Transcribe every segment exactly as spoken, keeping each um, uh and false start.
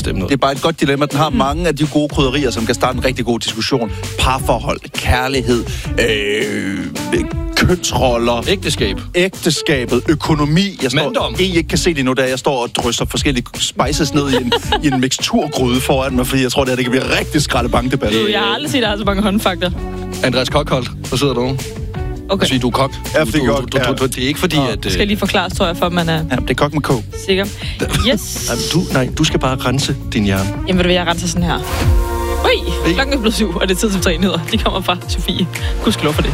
stemme noget. Det er bare et godt dilemma. Den har mm. mange af de gode krydderier, som kan starte en rigtig god diskussion. Parforhold, kærlighed, øh, kønsroller, ægteskab, ægteskabet, økonomi. Jeg står, Mandom. I ikke kan se det nu, da jeg står og drysser forskellige spices ned i en, i en miksturgryde foran mig, fordi jeg tror, det her det kan blive rigtig skraldebang-debat. Du, jeg har aldrig set, at der er så mange håndfakter. Andreas Kokholdt, hvor sidder du? Okay. Fordi du er kok. Ja, det er godt. Du, du, du, du, det er ikke fordi, ja. at... Det skal lige forklares, tror jeg, for man er... Ja, det er kok med kog. Sikker. Yes. Du, nej, du skal bare rense din hjerne. Jamen, ved du hvad, jeg renser sådan her. Ui, klokken er blevet syv, og det er tid til tre nyheder. De kommer fra Sofie. Gudskelov for det.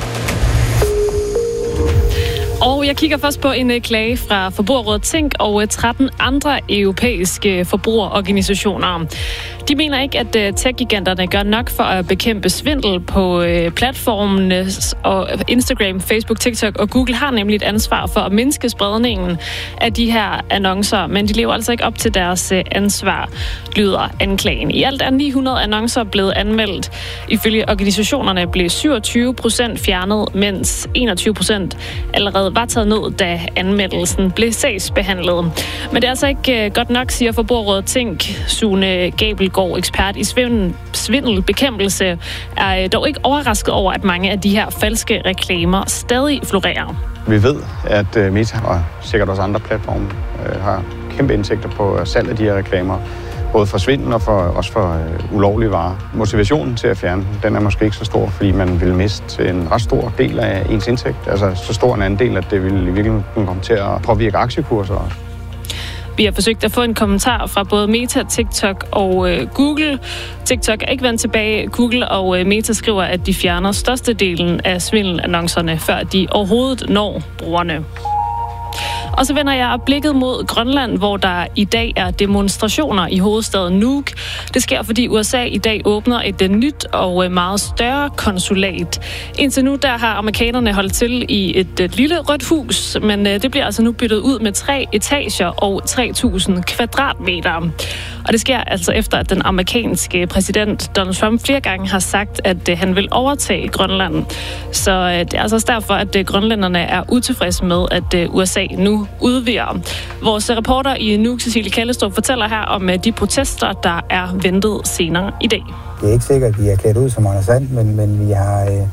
Og jeg kigger først på en uh, klage fra Forbrugerrådet Tænk og uh, tretten andre europæiske forbrugerorganisationer. De mener ikke, at uh, tech-giganterne gør nok for at bekæmpe svindel på uh, platformene, og Instagram, Facebook, TikTok og Google har nemlig et ansvar for at mindske spredningen af de her annoncer, men de lever altså ikke op til deres uh, ansvar, lyder anklagen. I alt er ni hundrede annoncer blevet anmeldt. Ifølge organisationerne blev syvogtyve procent fjernet, mens enogtyve procent allerede var taget ned, da anmeldelsen blev sagsbehandlet. Men det er altså ikke uh, godt nok, siger Forbrugerrådet Tænk. Sune Gabelgaard, ekspert i svindel, svindelbekæmpelse, er dog ikke overrasket over, at mange af de her falske reklamer stadig florerer. Vi ved, at uh, Meta og sikkert også andre platforme uh, har kæmpe indtægter på salg af de her reklamer. Både for svindel og for, også for uh, ulovlige varer. Motivationen til at fjerne den er måske ikke så stor, fordi man vil miste en ret stor del af ens indtægt. Altså så stor en andel, at det vil i virkeligheden komme til at påvirke aktiekurser. Vi har forsøgt at få en kommentar fra både Meta, TikTok og øh, Google. TikTok er ikke vendt tilbage. Google og øh, Meta skriver, at de fjerner størstedelen af svindelannoncerne, før de overhovedet når brugerne. Og så vender jeg blikket mod Grønland, hvor der i dag er demonstrationer i hovedstaden Nuuk. Det sker, fordi U S A i dag åbner et nyt og meget større konsulat. Indtil nu der har amerikanerne holdt til i et lille rødt hus, men det bliver altså nu byttet ud med tre etager og tre tusind kvadratmeter. Og det sker altså efter, at den amerikanske præsident Donald Trump flere gange har sagt, at han vil overtage Grønland. Så det er altså også derfor, at grønlænderne er utilfredse med, at U S A nu udvider. Vores reporter i Nuuk, Cecilie Kallestrup, fortæller her om de protester, der er ventet senere i dag. Det er ikke sikkert, at vi er klædt ud som Anders And, men, men vi har... Øh...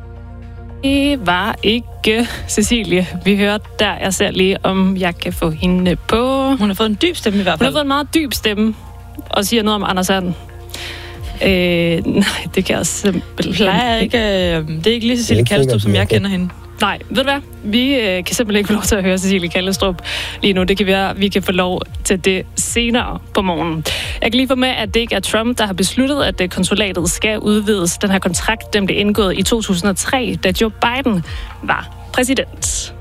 Det var ikke Cecilie. Vi hørte der. Jeg ser lige, om jeg kan få hende på. Hun har fået en dyb stemme i hvert fald. Hun har fået en meget dyb stemme og siger noget om Anders And. Øh, nej, det kan jeg simpelthen plejer ikke. Øh, det er ikke lige Cecilie Kallestrup, som jeg kender hende. Nej, ved du hvad? Vi øh, kan simpelthen ikke få lov til at høre Cecilie Kallestrup lige nu. Det kan være, vi kan få lov til det senere på morgenen. Jeg kan lige få med, at det ikke er Trump, der har besluttet, at konsulatet skal udvides. Den her kontrakt, den blev indgået i to tusind og tre, da Joe Biden var præsident.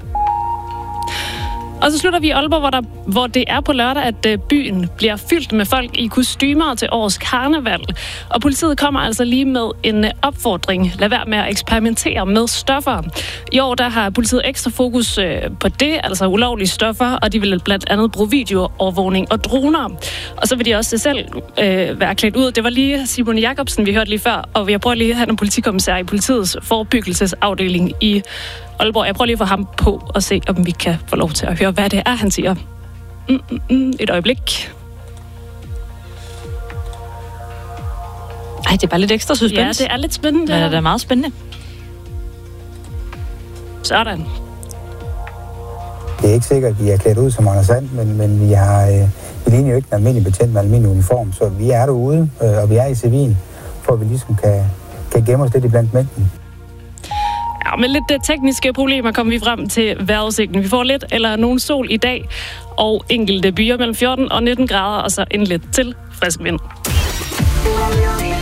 Og så slutter vi i Aalborg, hvor, der, hvor det er på lørdag, at byen bliver fyldt med folk i kostymer til årets karneval. Og politiet kommer altså lige med en opfordring. Lad være med at eksperimentere med stoffer. I år der har politiet ekstra fokus på det, altså ulovlige stoffer, og de vil blandt andet bruge videoovervågning og droner. Og så vil de også selv øh, være klædt ud. Det var lige Simon Jacobsen, vi hørte lige før, og jeg prøver lige at have en politikommissær i politiets forebyggelsesafdeling i Aalborg. Jeg prøver lige at få ham på og se, om vi kan få lov til at høre, hvad det er, han siger. Mm, mm, mm, et øjeblik. Ej, det er bare lidt ekstra suspense. Ja, det er lidt spændende. Ja, det er meget spændende. Sådan. Det er ikke sikkert, at vi er klædt ud som Anders And, men, men vi har øh, vi ligner jo ikke en almindelig betjent med almindelig uniform, så vi er derude, øh, og vi er i civil, for at vi ligesom kan, kan gemme os lidt iblandt mængden. Ja, med lidt tekniske problemer kommer vi frem til vejrudsigten. Vi får lidt eller nogen sol i dag, og enkelte byer mellem fjorten og nitten grader, og så en lidt til frisk vind.